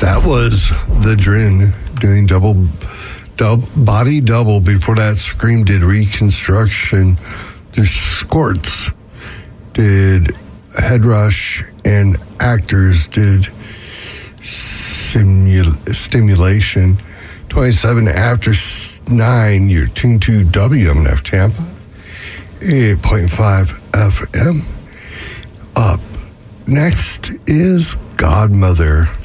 That was the Drin doing body double. Before that, Scream did Reconstruction. The Scorts did Head Rush, and Actors did Stimulation. 27 after 9, you're tuned to WMNF Tampa, 8.5 FM. Up next is Godmother.